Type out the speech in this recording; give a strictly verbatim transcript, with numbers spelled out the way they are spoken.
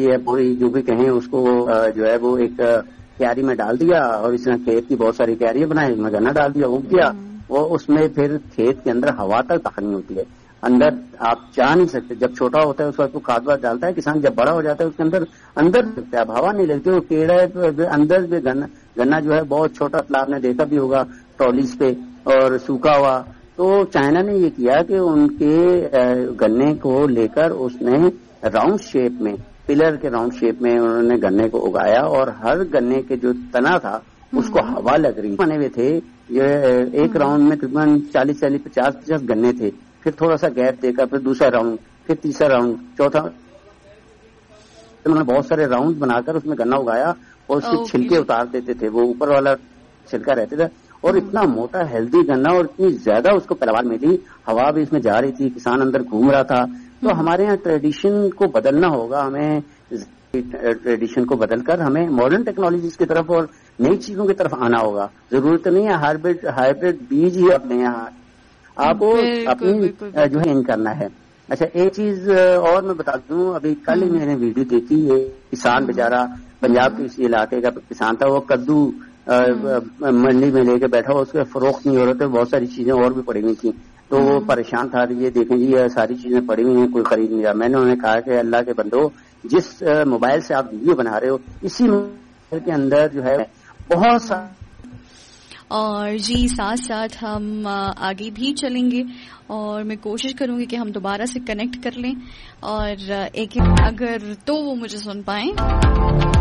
یہ پوری جو بھی کہیں اس کو جو ہے وہ ایک کیاری میں ڈال دیا اور اس نے کھیت کی بہت ساری کیاریاں بنائی، اس میں گنا ڈال دیا، اگ گیا، وہ اس میں پھر کھیت کے اندر ہوا تک داخل نہیں ہوتی ہے، اندر آپ چاہ نہیں سکتے. جب چھوٹا ہوتا ہے اس وقت کھاد واد ڈالتا ہے کسان، جب بڑا ہو جاتا ہے اس کے اندر اندر لگتا ہے، اب ہوا نہیں لگتی، وہ کیڑا اندر بھی گنا گنا جو ہے بہت چھوٹا، آپ نے دیکھا بھی ہوگا ٹرالیز پہ اور سوکھا ہوا. تو چائنا نے یہ کیا کہ ان کے گنے کو لے کر اس نے راؤنڈ شیپ میں، پلر کے راؤنڈ شیپ میں انہوں نے گنے کو اگایا اور ہر گنے کے جو تنا تھا اس کو ہوا لگ رہی بنے ہوئے تھے. یہ ایک راؤنڈ میں تقریباً چالیس چالیس پچاس پچاس گنے تھے، پھر تھوڑا سا گیپ دے کر پھر دوسرا راؤنڈ، پھر تیسرا راؤنڈ، چوتھا. انہوں نے بہت سارے راؤنڈ بنا کر اس میں گنا اگایا اور اس کے چھلکے اتار دیتے تھے، وہ اوپر والا چھلکا رہتے تھا، اور اتنا موٹا ہیلدی گنا اور اتنی زیادہ اس کو پیداوار ملی، ہوا بھی اس میں جا رہی تھی، کسان اندر گھوم رہا تھا. تو ہمارے یہاں ٹریڈیشن کو بدلنا ہوگا، ہمیں ٹریڈیشن کو بدل کر ہمیں ماڈرن ٹیکنالوجیز کی طرف اور نئی چیزوں کی طرف آنا ہوگا. ضرورت نہیں ہے ہائیبرڈ ہائیبرڈ بیج ہی اپنے یہاں، آپ کو اپنی جو ہے ان کرنا ہے. اچھا ایک چیز اور میں بتا دوں، ابھی کل ہی میں نے ویڈیو دیکھی، یہ کسان بیچارہ پنجاب کے اسی علاقے کا کسان تھا، وہ کدو منڈی میں لے کے بیٹھا ہوا، اس کے فروخت نہیں ہو رہے تھے، بہت ساری چیزیں اور بھی پڑی ہوئی تھیں، تو وہ پریشان تھا. یہ دیکھیں جی یہ ساری چیزیں پڑی ہوئی ہیں، کوئی خرید نہیں رہا. میں نے انہیں کہا کہ اللہ کے بندو، جس موبائل سے آپ ویڈیو بنا رہے ہو اسی موبائل کے اندر جو ہے بہت سا، اور جی ساتھ ساتھ ہم آگے بھی چلیں گے اور میں کوشش کروں گی کہ ہم دوبارہ سے کنیکٹ کر لیں اور ایک اگر تو وہ مجھے سن پائیں.